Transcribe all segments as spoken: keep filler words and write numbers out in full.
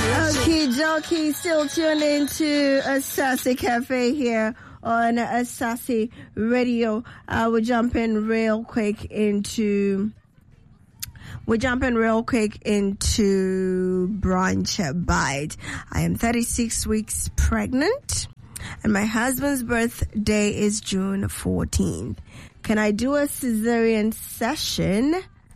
Okie dokie, still tuned into a Sassy Cafe here on a Sassy Radio. Uh, we're jumping real quick into we're jumping real quick into Brunch Bite. I am thirty-six weeks pregnant, and my husband's birthday is June fourteenth. Can I do a cesarean session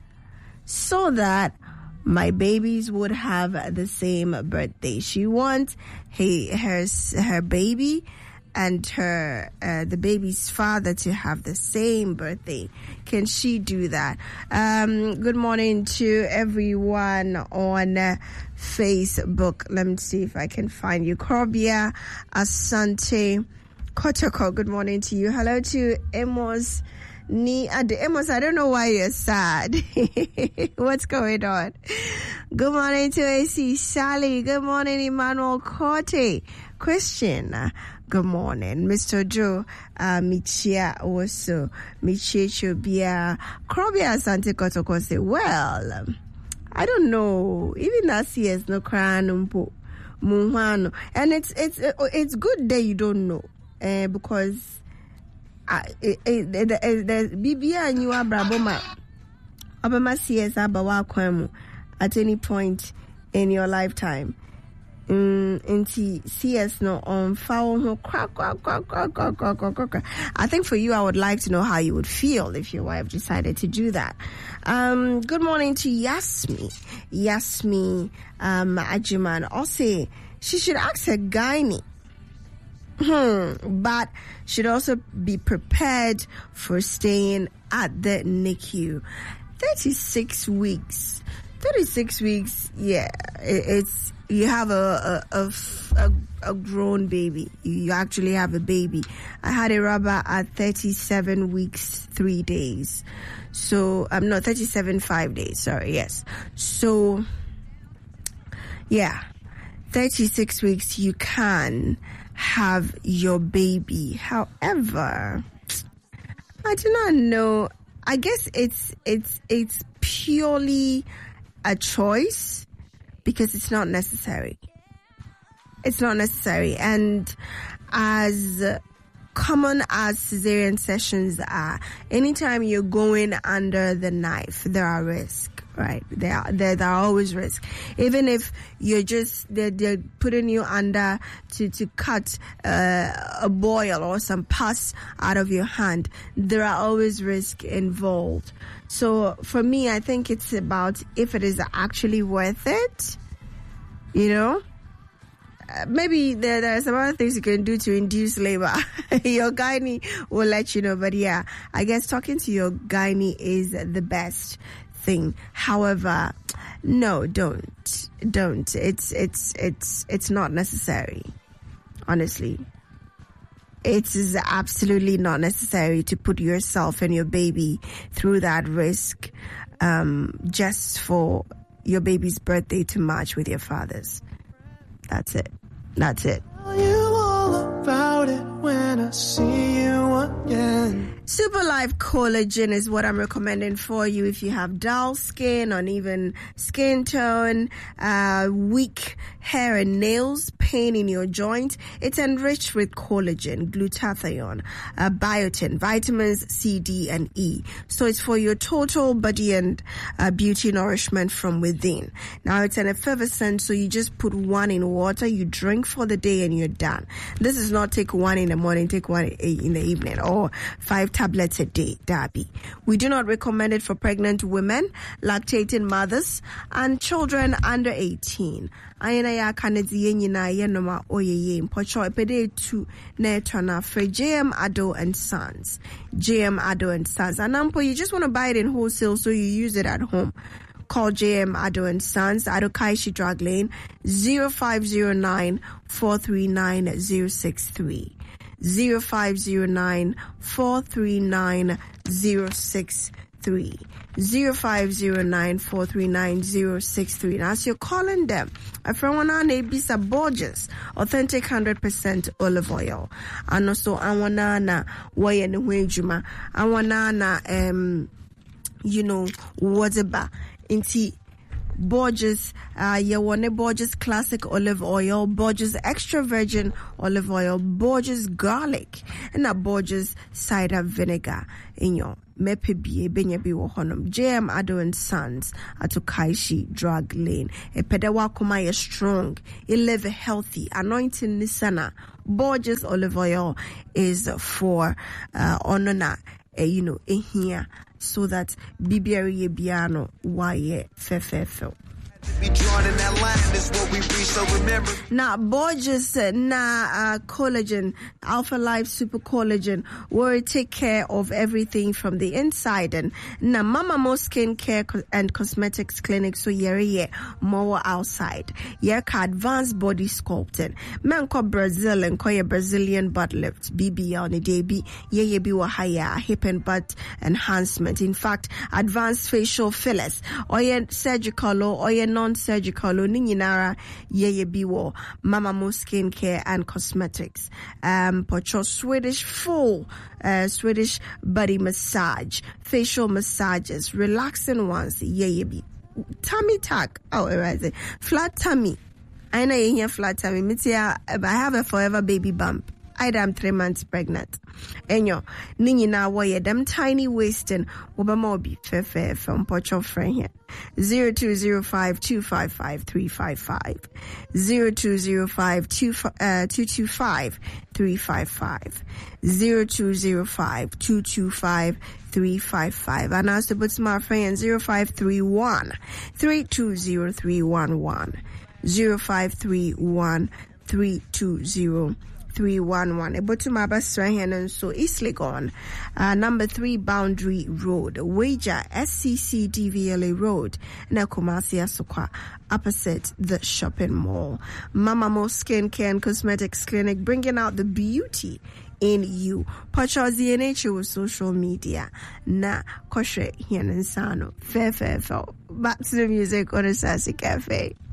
so that my babies would have the same birthday? She wants he, her, her baby and her uh, the baby's father to have the same birthday. Can she do that? Um, good morning to everyone on uh, Facebook. Let me see if I can find you. Corbia Asante Kotoko, good morning to you. Hello to Amos Ni Amos, I don't know why you're sad. What's going on? Good morning to A C Sally. Good morning, Emmanuel Corte. Christian, good morning. Mister Joe uh, Michia also. Michia Chobia. Krobia Sante Kotoko say, well, I don't know. Even that year's no crying. And it's, it's, it's good that you don't know. Uh, because Uh, the B B and you are Braboma Obama C S Abawa Kwemu at any point in your lifetime. Mm, into C S no on foul crack crack crack crack crack crack crack. I think for you, I would like to know how you would feel if your wife decided to do that. Um, good morning to Yasmi. Yasmi um Ajiman. Also, she should ask her gynae. Hmm, but should also be prepared for staying at the N I C U. thirty-six weeks. thirty-six weeks, yeah, it, it's, you have a a, a, a a grown baby. You actually have a baby. I had a rubber at thirty-seven weeks, three days. So, I'm um, not thirty-seven, five days, sorry, yes. So, yeah, thirty-six weeks, you can have your baby. However, I do not know. I guess it's it's it's purely a choice because it's not necessary. It's not necessary, and as common as cesarean sessions are, anytime you're going under the knife, there are risks. Right, there are there, there are always risks. Even if you're just they're, they're putting you under to to cut uh, a boil or some pus out of your hand, there are always risks involved. So for me, I think it's about if it is actually worth it. You know, uh, maybe there there are some other things you can do to induce labor. Your gynae will let you know. But yeah, I guess talking to your gynae is the best thing. However, no, don't, don't. It's it's it's it's not necessary. Honestly, it is absolutely not necessary to put yourself and your baby through that risk, um, just for your baby's birthday to match with your father's. That's it. That's it. Tell you all about it when I see you again. Super Life Collagen is what I'm recommending for you if you have dull skin, uneven skin tone, uh, weak hair and nails, pain in your joint. It's enriched with collagen, glutathione, uh, biotin, vitamins C, D, and E. So it's for your total body and uh, beauty nourishment from within. Now it's an effervescent, so you just put one in water, you drink for the day, and you're done. This is not take one in the morning, take one in the evening, or five tablets a day, Darby. We do not recommend it for pregnant women, lactating mothers, and children under eighteen. Ayana ya kanezi yenyina yenoma oyeye mpocho epede tu netona for J M Ado and Sons. J M Ado and Sons. Anampo, you just want to buy it in wholesale so you use it at home. Call J M Ado and Sons, Adokaishi Drug Lane, zero five zero nine, four three nine, zero six three. zero five zero nine, four three nine, zero six three. zero five zero nine, four three nine, zero six three. Now, as you're calling them, a friend one on Bisa Borges, authentic one hundred percent olive oil. And also, I wanna na waye ni wejuma. I wanna na, um, you know, whatever. Inti, Borges, uh, you want Borges classic olive oil, Borges extra virgin olive oil, Borges garlic, and a Borges cider vinegar in your mepe bie benye bi wo honom J M Ado and Sons ato Kaishi Drug Lane. E pedewa kuma ye strong, e live healthy, anointing nisana. Borges olive oil is for uh onona uh, you know in here so that bibiari biano waye fefefo. Be drawn in that line is what we reach, so remember. Now, Borges, na uh, collagen, Alpha Life Super Collagen, will take care of everything from the inside. And na Mama Mo Skin Care and Cosmetics Clinic, so yere ye more outside. Ye ka advanced body sculpting. Men ko Brazil and ko ye Brazilian butt lift. B B on a day be ye ye be wa haya hip and butt enhancement. In fact, advanced facial fillers, or ye surgical or ye non-surgical ninara ye biwo Mama Mo Skin Care and Cosmetics. Um pocho Swedish full uh, Swedish body massage, facial massages, relaxing ones ye bi. Tummy tuck. Oh, right. Flat tummy. I know you hear flat tummy. Mitia, I have a forever baby bump. I am three months pregnant. Enyo, ninyi na waye them tiny wasting obamobi fefe from pocho friend here. Zero two zero five two five five three five five. Zero two zero five two uh two two five three five five. Zero two zero five two two five three five five. And as to put my friend zero five three one three two zero three one one. Zero five three one three two zero three one one. Ebo to my best friend and so East Legon, uh, number three Boundary Road, Wager S C C D V L A Road, na Kumasi Asokwa, opposite the shopping mall. Mama Mo Skin Care and Cosmetics Clinic, bringing out the beauty in you. Pachazi N H with social media. Na koshe hian sano. Fair fair fair. Back to the music on a Sassy Cafe.